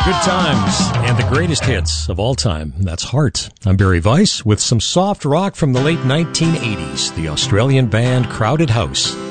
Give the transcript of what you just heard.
Good times and the greatest hits of all time. That's Heart. I'm Barry Weiss with some soft rock from the late 1980s. The Australian band Crowded House